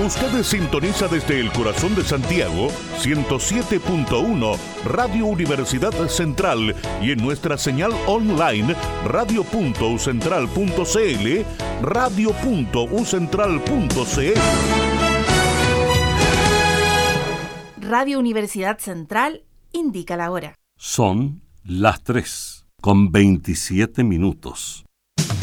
Usted sintoniza desde el corazón de Santiago 107.1 Radio Universidad Central y en nuestra señal online radio.ucentral.cl, radio.ucentral.cl. Radio Universidad Central indica la hora. Son las 3:27.